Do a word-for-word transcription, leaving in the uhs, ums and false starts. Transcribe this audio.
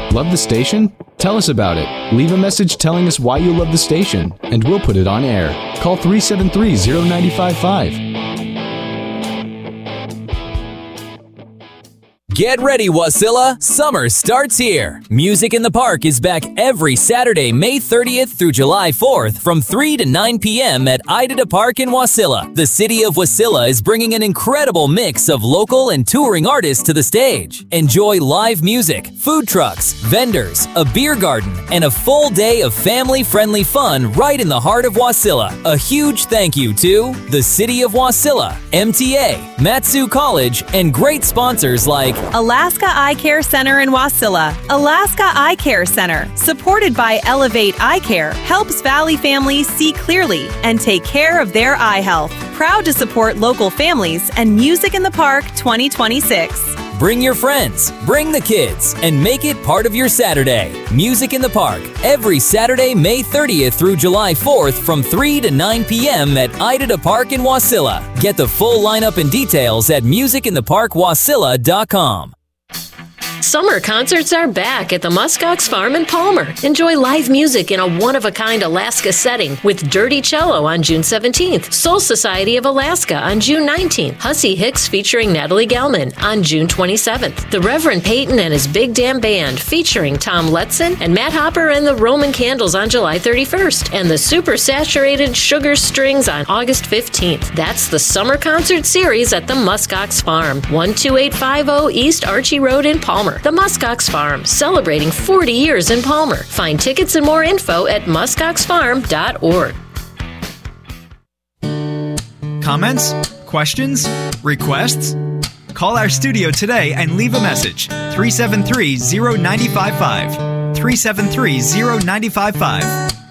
Love the station? Tell us about it. Leave a message telling us why you love the station, and we'll put it on air. Call three seven three, zero nine five five. Get ready, Wasilla! Summer starts here. Music in the Park is back every Saturday, May thirtieth through July fourth from three to nine p.m. at Idada Park in Wasilla. The city of Wasilla is bringing an incredible mix of local and touring artists to the stage. Enjoy live music, food trucks, vendors, a beer garden, and a full day of family-friendly fun right in the heart of Wasilla. A huge thank you to the City of Wasilla, M T A, Matsu College, and great sponsors like Alaska Eye Care Center in Wasilla. Alaska Eye Care Center, supported by Elevate Eye Care, helps Valley families see clearly and take care of their eye health. Proud to support local families and Music in the Park twenty twenty-six. Bring your friends, bring the kids, and make it part of your Saturday. Music in the Park, every Saturday, May thirtieth through July fourth from three to nine p.m. at Idada Park in Wasilla. Get the full lineup and details at music in the park wasilla dot com. Summer concerts are back at the Muskox Farm in Palmer. Enjoy live music in a one-of-a-kind Alaska setting with Dirty Cello on June seventeenth, Soul Society of Alaska on June nineteenth, Hussey Hicks featuring Natalie Gelman on June twenty-seventh, the Reverend Peyton and his Big Damn Band featuring Tom Letson and Matt Hopper and the Roman Candles on July thirty-first, and the Super Saturated Sugar Strings on August fifteenth. That's the Summer Concert Series at the Muskox Farm, one two eight five zero East Archie Road in Palmer. The Muskox Farm, celebrating forty years in Palmer. Find tickets and more info at muskox farm dot org. Comments? Questions? Requests? Call our studio today and leave a message. three seven three, zero nine five five. three seven three, zero nine five five.